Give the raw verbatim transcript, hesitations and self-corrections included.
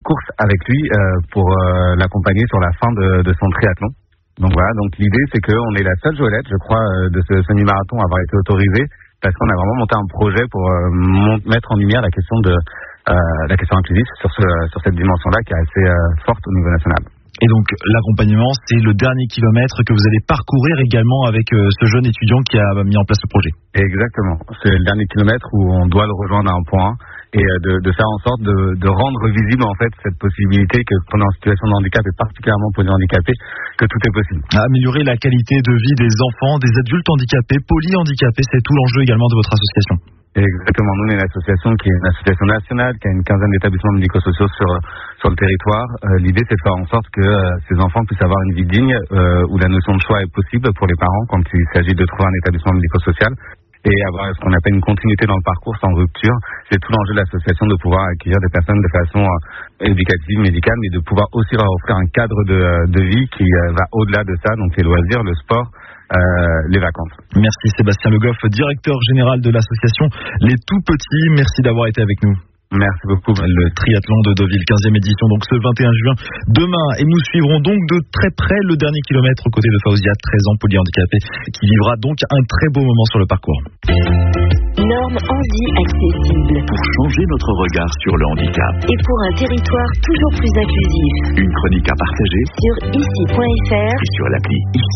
course avec lui euh, pour euh, l'accompagner sur la fin de, de son triathlon. Donc voilà, donc l'idée c'est qu'on est la seule Joëlette, je crois, euh, de ce semi-marathon à avoir été autorisée, parce qu'on a vraiment monté un projet pour euh, mon- mettre en lumière la question de euh, la question inclusive sur, ce, sur cette dimension-là qui est assez euh, forte au niveau national. Et donc l'accompagnement, c'est le dernier kilomètre que vous allez parcourir également avec euh, ce jeune étudiant qui a mis en place ce projet. Exactement, c'est le dernier kilomètre où on doit le rejoindre à un point et euh, de, de faire en sorte de, de rendre visible en fait cette possibilité que quand on est en situation de handicap et particulièrement polyhandicapé, que tout est possible. Améliorer la qualité de vie des enfants, des adultes handicapés, polyhandicapés, c'est tout l'enjeu également de votre association. Exactement, nous on est une association qui est une association nationale, qui a une quinzaine d'établissements médico-sociaux sur sur le territoire. Euh, l'idée c'est de faire en sorte que euh, ces enfants puissent avoir une vie digne, euh, où la notion de choix est possible pour les parents quand il s'agit de trouver un établissement médico-social, et avoir ce qu'on appelle une continuité dans le parcours sans rupture. C'est tout l'enjeu de l'association, de pouvoir accueillir des personnes de façon euh, éducative, médicale, mais de pouvoir aussi leur offrir un cadre de, de vie qui euh, va au-delà de ça, donc les loisirs, le sport, Euh, les vacances. Merci Sébastien Le Goff, directeur général de l'association Les Tout Petits. Merci d'avoir été avec nous. Merci beaucoup. Le triathlon de Deauville, quinzième édition, donc ce vingt et un juin demain. Et nous suivrons donc de très près le dernier kilomètre aux côtés de Fauzia, treize ans, polyhandicapée, qui vivra donc un très beau moment sur le parcours. Normes Handi accessible. Pour changer notre regard sur le handicap. Et pour un territoire toujours plus inclusif. Une chronique à partager Sur ici point f r et sur l'appli ici.